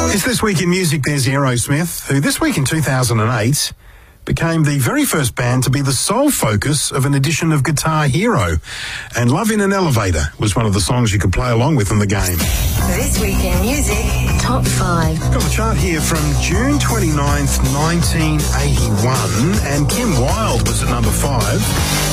It's This Week in Music. There's Aerosmith, who this week in 2008 became the very first band to be the sole focus of an edition of Guitar Hero. And Love in an Elevator was one of the songs you could play along with in the game. This Week in Music, Top 5. Got the chart here from June 29th, 1981, and Kim Wilde was at number 5.